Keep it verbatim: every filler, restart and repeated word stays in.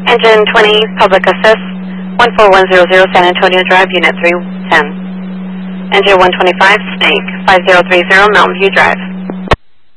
Engine twenty, Public Assist, one four one zero zero San Antonio Drive, Unit three ten. Engine one twenty-five, Snake, five zero three zero Mountain View Drive.